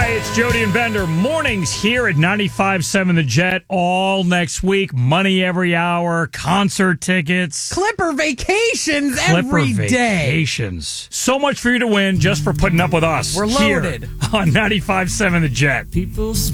Hi, it's Jody and Bender. Mornings here at 95.7 The Jet all next week. Money every hour, concert tickets. Clipper vacations every day. Vacations. So much for you to win just for putting up with us. We're loaded. Here on 95.7 The Jet. People